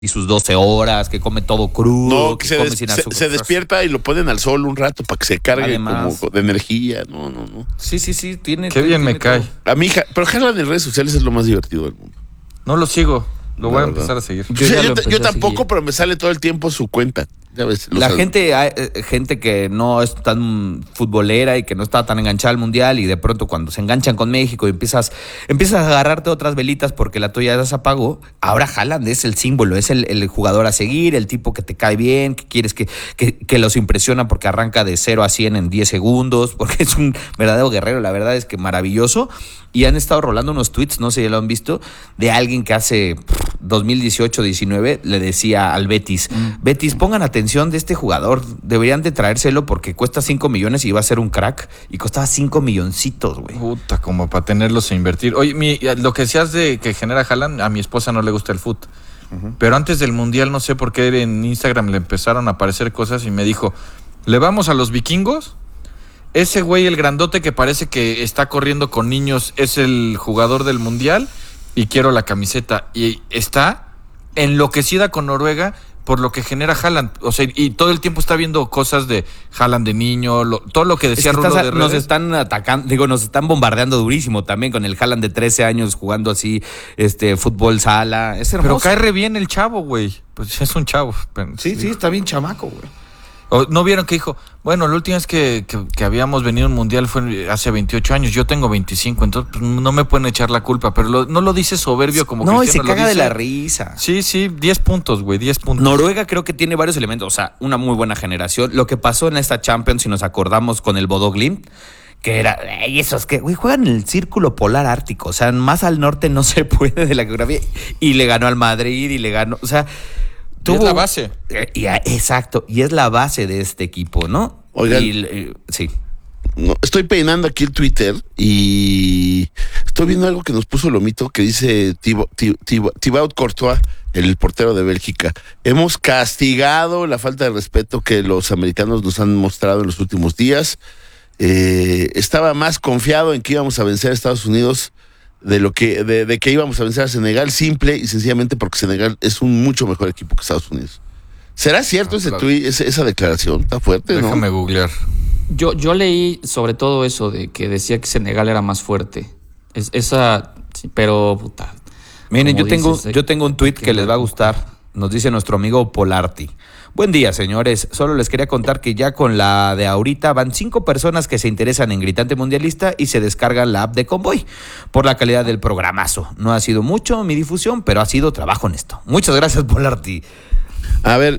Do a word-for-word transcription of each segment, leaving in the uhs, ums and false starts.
y sus doce horas, que come todo crudo, no, que, que se, come des, sin se, azúcar. se despierta y lo ponen al sol un rato para que se cargue. Además, como de energía. No, no, no. Sí, sí, sí. Tiene, Qué bien me cae. A mi hija, pero Haaland en redes sociales es lo más divertido del mundo. No lo sigo. Lo voy a empezar a seguir. Yo, yo, yo, yo tampoco, pero me sale todo el tiempo su cuenta. Ya ves, la gente, hay gente que no es tan futbolera y que no está tan enganchada al mundial, y de pronto cuando se enganchan con México y empiezas, empiezas a agarrarte otras velitas porque la tuya ya se apagó. Ahora Haaland es el símbolo, es el, el jugador a seguir, el tipo que te cae bien, que quieres que, que, que los impresiona porque arranca de cero a cien en diez segundos, porque es un verdadero guerrero. La verdad es que maravilloso. Y han estado rolando unos tweets, no sé si lo han visto, de alguien que hace dos mil dieciocho diecinueve le decía al Betis, mm. Betis, pongan atención de este jugador, deberían de traérselo porque cuesta cinco millones y va a ser un crack, y costaba cinco milloncitos, güey. Puta, como para tenerlos e invertir. Oye, mi, lo que decías de que genera Haaland, a mi esposa no le gusta el fútbol. Uh-huh. Pero antes del Mundial, no sé por qué en Instagram le empezaron a aparecer cosas y me dijo, ¿le vamos a los vikingos? Ese güey, el grandote que parece que está corriendo con niños, es el jugador del Mundial y quiero la camiseta. Y está enloquecida con Noruega por lo que genera Haaland. O sea, y todo el tiempo está viendo cosas de Haaland de niño, lo, todo lo que decía es que Rulo estás, de redes. Nos están atacando, digo, nos están bombardeando durísimo también con el Haaland de trece años jugando así, este, fútbol sala. Es hermoso. Pero cae re bien el chavo, güey. Pues es un chavo. Pero, sí, sí, sí, está bien chamaco, güey. ¿No vieron que dijo? Bueno, la última vez que, que, que habíamos venido a un mundial fue hace veintiocho años, yo tengo veinticinco, entonces pues, no me pueden echar la culpa, pero lo, no lo dice soberbio como no, Cristiano. No, y se caga dice, de la risa. Sí, sí, diez puntos, güey, diez puntos. Noruega creo que tiene varios elementos, o sea, una muy buena generación. Lo que pasó en esta Champions, si nos acordamos con el Bodo Glimt, que era, y esos que, güey, juegan en el círculo polar ártico, o sea, más al norte no se puede de la geografía, y le ganó al Madrid, y le ganó, o sea... Tuvo, es la base. Eh, y, exacto, y es la base de este equipo, ¿no? Oigan, y, eh, sí. No, estoy peinando aquí el Twitter y estoy viendo algo que nos puso Lomito que dice Thibaut, Thibaut, Thibaut Courtois, el portero de Bélgica. Hemos castigado la falta de respeto que los americanos nos han mostrado en los últimos días. Eh, estaba más confiado en que íbamos a vencer a Estados Unidos de lo que de, de que íbamos a vencer a Senegal, simple y sencillamente porque Senegal es un mucho mejor equipo que Estados Unidos. ¿Será cierto ah, ese claro. tuit, esa, esa declaración? Está fuerte, ¿no? Déjame googlear. Yo, yo leí sobre todo eso de que decía que Senegal era más fuerte. Es, esa, sí, pero puta. Miren, yo tengo, dices, yo tengo un tuit que, que les va a gustar. Nos dice nuestro amigo Polarti. Buen día, señores. Solo les quería contar que ya con la de ahorita van cinco personas que se interesan en Gritante Mundialista y se descargan la app de Convoy por la calidad del programazo. No ha sido mucho mi difusión, pero ha sido trabajo honesto. Muchas gracias, Polarti. A ver,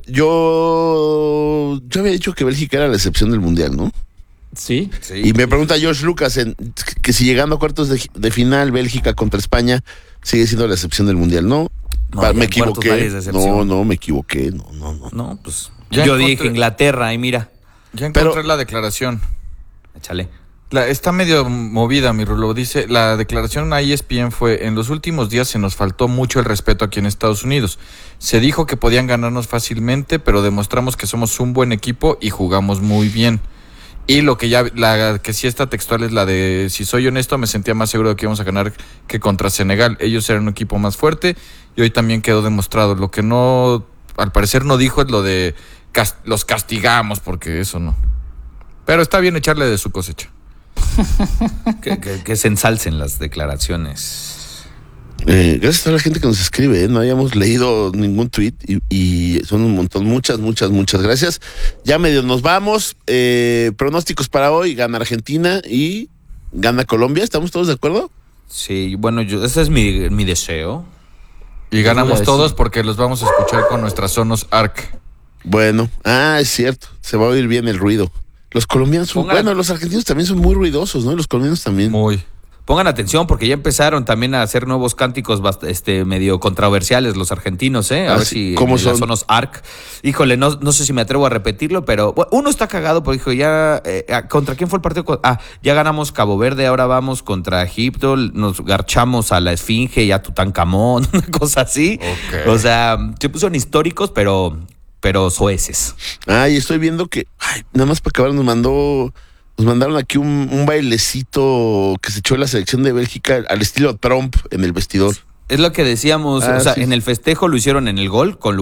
yo, yo había dicho que Bélgica era la excepción del Mundial, ¿no? Sí. sí. Y me pregunta Josh Lucas en, que si llegando a cuartos de, de final Bélgica contra España sigue siendo la excepción del Mundial, ¿no? No, me equivoqué. No, no, me equivoqué. No, no, no. No, pues ya yo encontré, dije Inglaterra y mira. Ya encontré Pero, la declaración. Échale. La, está medio movida, mi Rulo. Dice, la declaración a E S P N fue, en los últimos días se nos faltó mucho el respeto aquí en Estados Unidos. Se dijo que podían ganarnos fácilmente, pero demostramos que somos un buen equipo y jugamos muy bien. Y lo que ya, la que sí está textual es la de, si soy honesto, me sentía más seguro de que íbamos a ganar que contra Senegal. Ellos eran un equipo más fuerte y hoy también quedó demostrado. Lo que no, al parecer no dijo es lo de cast- los castigamos, porque eso no. Pero está bien echarle de su cosecha. que, que, que se ensalcen las declaraciones. Eh, gracias a toda la gente que nos escribe, ¿eh? No habíamos leído ningún tweet y, y son un montón, muchas, muchas, muchas gracias. Ya medio nos vamos. Eh, pronósticos para hoy: gana Argentina y gana Colombia. ¿Estamos todos de acuerdo? Sí, bueno, yo, ese es mi, mi deseo. Y ganamos todos porque los vamos a escuchar con nuestras Sonos Arc. Bueno, ah, es cierto, se va a oír bien el ruido. Los colombianos son, Pongan... bueno, los argentinos también son muy ruidosos, ¿no? Los colombianos también. Muy. Pongan atención porque ya empezaron también a hacer nuevos cánticos este medio controversiales los argentinos, ¿eh? A ah, ver sí. si ¿Cómo son? Sonos Arc. Híjole, no, no sé si me atrevo a repetirlo, pero bueno, uno está cagado porque dijo, ya, eh, ¿contra quién fue el partido? Ah, ya ganamos Cabo Verde, ahora vamos contra Egipto, nos garchamos a la Esfinge y a Tutankamón, una cosa así. Okay. O sea, se pusieron históricos, pero, pero soeces. Ay, estoy viendo que, ay, nada más para acabar nos mandó... Nos mandaron aquí un, un bailecito que se echó la selección de Bélgica al estilo Trump en el vestidor. Es lo que decíamos, Ah, o sea, sí. en el festejo lo hicieron en el gol con